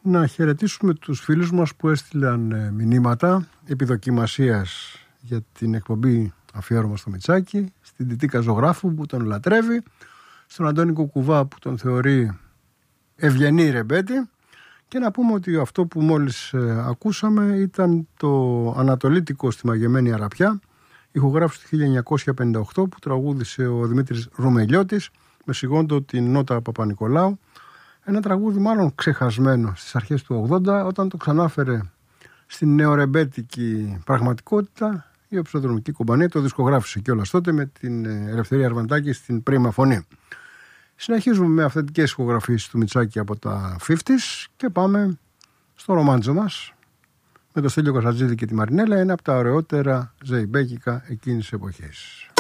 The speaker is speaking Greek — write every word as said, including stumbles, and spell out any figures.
Να χαιρετήσουμε τους φίλους μας που έστειλαν μηνύματα επιδοκιμασίας για την εκπομπή αφιέρωμα στο Μητσάκι, στην Τιτίκα Ζωγράφου που τον λατρεύει, στον Αντώνη Κουκουβά που τον θεωρεί ευγενή ρεμπέτη, και να πούμε ότι αυτό που μόλις ακούσαμε ήταν το Ανατολίτικο στη Μαγεμένη Αραπιά, ηχογράφηση του χίλια εννιακόσια πενήντα οκτώ, που τραγούδισε ο Δημήτρης Ρουμελιώτης με σιγόντο την Νότα Παπα-Νικολάου. Ένα τραγούδι μάλλον ξεχασμένο στις αρχές του ογδόντα, όταν το ξανάφερε στην νεορεμπέτικη πραγματικότητα η Οψοδρομική Κομπανία, το δισκογράφησε κιόλας τότε με την Ελευθερία Αρβαντάκη στην πρίμα φωνή. Συνεχίζουμε με αυθεντικές ηχογραφίες του Μητσάκη από τα πενήντα και πάμε στο ρομάντζο μας με το Στέλιο Κασατζίδη και τη Μαρινέλα, ένα από τα ωραιότερα ζεϊμπέκικα εκείνης της εποχής.